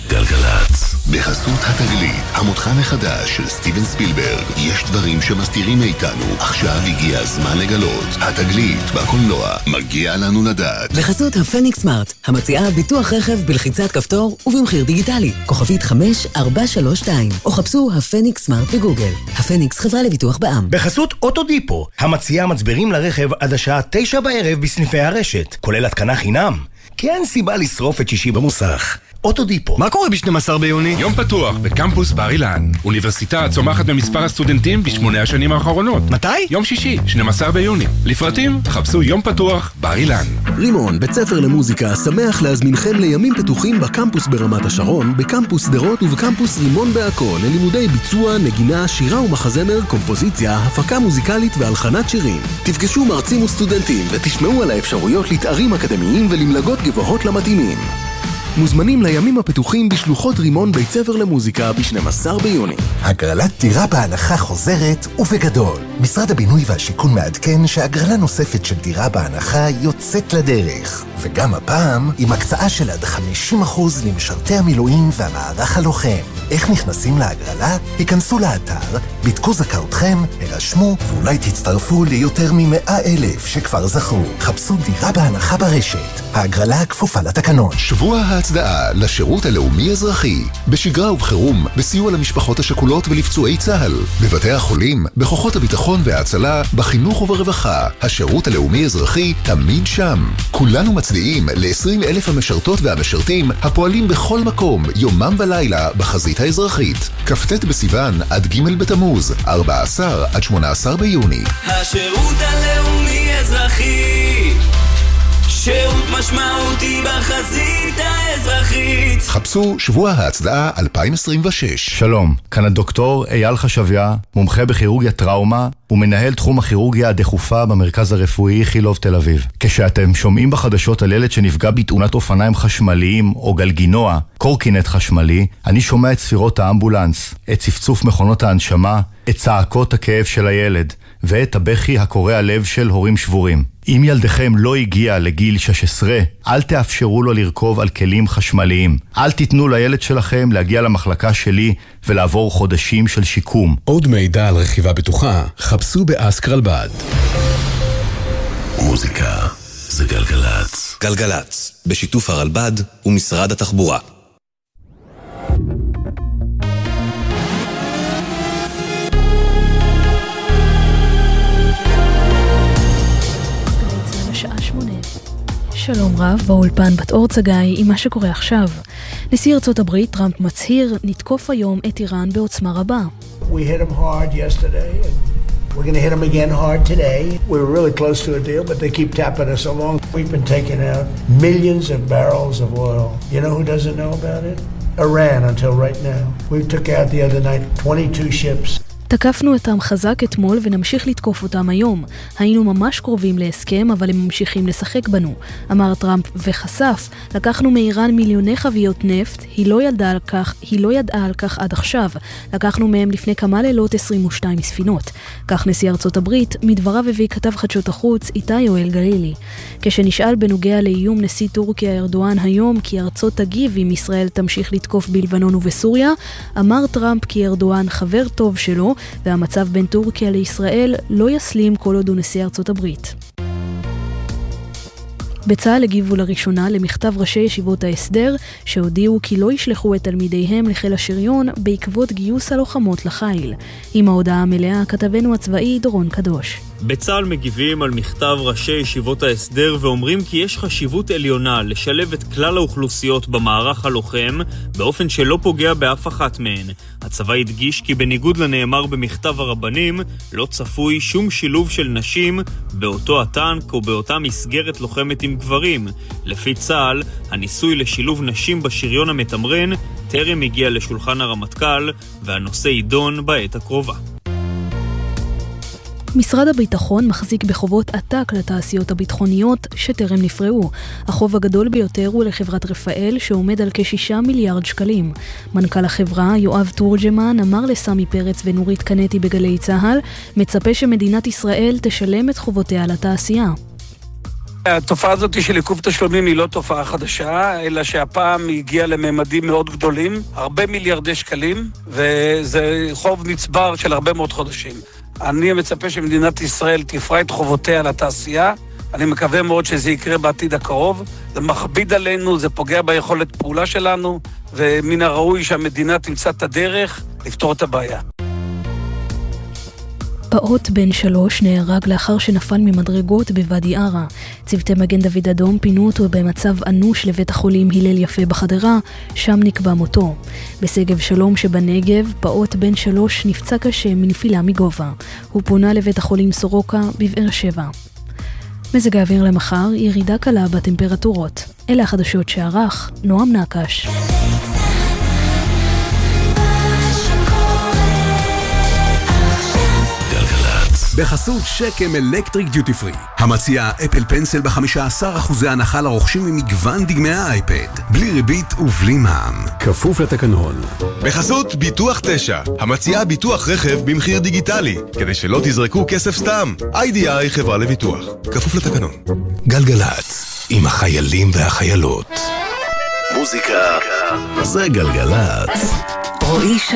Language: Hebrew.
גלגלצ, בחסות התגלית, המותחן החדש של סטיבן ספילברג. יש דברים שמסתירים מאיתנו, עכשיו הגיע הזמן לגלות. התגלית בקולנוע, מגיע לנו לדעת. בחסות הפניקס סמארט, המציעה ביטוח רכב בלחיצת כפתור ובמחיר דיגיטלי. כוכבית 5432, או חפשו הפניקס סמארט בגוגל. הפניקס, חברה לביטוח בע"מ. בחסות אוטודיפו, המציעה מצברים לרכב עד השעה 9 בערב בסניפי הרשת, כולל התקנה חינם. כי אין סיבה לשרוף את שישי במוסך. אוטודיפו. מה קורה ב-12 ביוני? יום פתוח בקמפוס בר אילן. אוניברסיטה צומחת במספר הסטודנטים ב8 השנים האחרונות. מתי? יום שישי, 12 ביוני. לפרטים, חפשו יום פתוח בר אילן. רימון, בית ספר למוזיקה, שמח להזמינכם לימים פתוחים בקמפוס ברמת השרון, בקמפוס שדרות ובקמפוס רימון בעכו, ללימודי ביצוע, נגינה, שירה ומחזמר, קומפוזיציה, הפקה מוזיקלית והלחנת שירים. תפגשו מרצים וסטודנטים ותשמעו על האפשרויות לתארים אקדמיים ולמלגות גבוהות למתאימים. מוזמנים לימים הפתוחים בשלוחות רימון בית ספר למוזיקה ב-12 ביוני. הגרלת דירה בהנחה חוזרת ובגדול. משרד הבינוי והשיכון מעדכן שהגרלה נוספת של דירה בהנחה יוצאת לדרך. וגם הפעם עם הקצאה של עד 50% למשרתי המילואים והמערך הלוחם. איך נכנסים להגרלה? היכנסו לאתר, בדקו זכאותכם, הרשמו ואולי תצטרפו ליותר מ100,000 שכבר זכו. חפשו דירה בהנחה ברשת. ההגרלה כפופה לתקנון. שבוע ההצדעה לשירות הלאומי אזרחי, בשגרה ובחירום, בסיוע למשפחות השכולות ולפצועי צה"ל, בבתי החולים, בכוחות הביטחון וההצלה, בחינוך וברווחה. השירות הלאומי אזרחי תמיד שם. כולנו מצדיעים ל20,000 המשרתות והמשרתים הפועלים בכל מקום, יומם ולילה, בחזית האזרחית. כ"ט בסיוון עד ג' בתמוז, 14 עד 18 ביוני. השירות הלאומי אזרחי, שירות משמעותי בחזית האזרחית. חפשו שבוע ההצדעה 2026. שלום, כאן הדוקטור אייל חשביה, מומחה בכירורגיה טראומה ומנהל תחום הכירורגיה הדחופה במרכז הרפואי חילוב תל אביב. כשאתם שומעים בחדשות על ילד שנפגע בתאונת אופניים חשמליים או גלגינוע, קורקינט חשמלי, אני שומע את ספירות האמבולנס, את צפצוף מכונות ההנשמה, את צעקות הכאב של הילד ואת הבכי הקורע לב של הורים שבורים. אם ילדכם לא הגיע לגיל 16, אל תאפשרו לו לרכוב על כלים חשמליים. אל תיתנו לילד שלכם להגיע למחלקה שלי ולעבור חודשים של שיקום. עוד מידע על רכיבה בטוחה, חפשו באסק רלב"ד. מוזיקה זה גלגלצ. גלגלצ, בשיתוף הרלב"ד ומשרד התחבורה. שלום רב, באולפן בת אור צגאי עם מה שקורה עכשיו. נשיא ארצות הברית טראמפ מצהיר, נתקוף היום את איראן בעוצמה רבה. We hit them hard yesterday and we're going to hit them again hard today. We were really close to a deal, but they keep tapping us along. We've been taking out millions of barrels of oil. You know who doesn't know about it? Iran until right now. We took out the other night 22 ships. תקפנו אותם חזק אתמול ונמשיך לתקוף אותם היום. היינו ממש קרובים להסכם, אבל הם ממשיכים לשחק בנו. אמר טראמפ וחשף, לקחנו מאיראן מיליוני חביות נפט, היא לא ידעה על כך עד עכשיו. לקחנו מהם לפני כמה לילות 22 ספינות. כך נשיא ארצות הברית, מדבריו הביא כתב חדשות החוץ איתי יואל גלילי. כשנשאל בנוגע לאיום נשיא טורקיה ארדואן היום כי ארצות תגיב אם ישראל תמשיך לתקוף בלבנון ובסוריה, אמר טראמפ כי ארדואן חבר טוב שלו, והמצב בין טורקיה לישראל לא יסלים כל עוד הוא נשיא ארצות הברית. בצה"ל הגיבו לראשונה למכתב ראשי ישיבות ההסדר שהודיעו כי לא ישלחו את תלמידיהם לחיל השריון בעקבות גיוס הלוחמות לחיל. עם ההודעה המלאה כתבנו הצבאי דורון קדוש. בצה"ל מגיבים על מכתב ראשי ישיבות ההסדר ואומרים כי יש חשיבות עליונה לשלב את כלל האוכלוסיות במערך הלוחם באופן שלא פוגע באף אחת מהן. הצבא הדגיש כי בניגוד לנאמר במכתב הרבנים לא צפוי שום שילוב של נשים באותו הטנק או באותה מסגרת לוחמת עם גברים. לפי צה"ל, הניסוי לשילוב נשים בשריון המתמרן טרם הגיע לשולחן הרמטכ"ל והנושא יידון בעת הקרובה. משרד הביטחון מחזיק בחובות עתק לתעשיות הביטחוניות שטרם נפרעו. החוב הגדול ביותר הוא לחברת רפאל שעומד על כ6 מיליארד שקלים. מנכ"ל החברה, יואב תורג'מן, אמר לסמי פרץ ונורית קנטי בגלי צהל, מצפה שמדינת ישראל תשלם את חובותיה לתעשייה. התופעה הזאת של עיכוב תשלומים היא לא תופעה חדשה, אלא שהפעם היא הגיעה לממדים מאוד גדולים, הרבה מיליארדי שקלים, וזה חוב נצבר של הרבה מאוד חודשים. אני מצפה שמדינת ישראל תפרע את חובותיה לתעשייה, אני מקווה מאוד שזה יקרה בעתיד הקרוב, זה מכביד עלינו, זה פוגע ביכולת פעולה שלנו, ומן הראוי שהמדינה תמצא את הדרך לפתור את הבעיה. פעוט בן 3 נהרג לאחר שנפל ממדרגות בוואדי ערה. צוותי מגן דוד אדום פינו אותו במצב אנוש לבית החולים הלל יפה בחדרה, שם נקבע מותו. בשגב שלום שבנגב, פעוט בן 3 נפצע קשה מנפילה מגובה. הוא פונה לבית החולים סורוקה בבאר שבע. מזג האוויר למחר, ירידה קלה בטמפרטורות. אלה החדשות שערך נועם נקש. בחסות שקם אלקטריק דיוטי פרי, המציעה אפל פנסל ב15% הנחה לרוכשים ממגוון דגמי האייפד, בלי ריבית ובלי מע"מ, כפוף לתקנון. בחסות ביטוח 9, המציעה ביטוח רכב במחיר דיגיטלי, כדי שלא תזרקו כסף סתם. IDI חברה לביטוח, כפוף לתקנון. גלגלץ, עם החיילים והחיילות. מוזיקה זה גלגלץ. רואי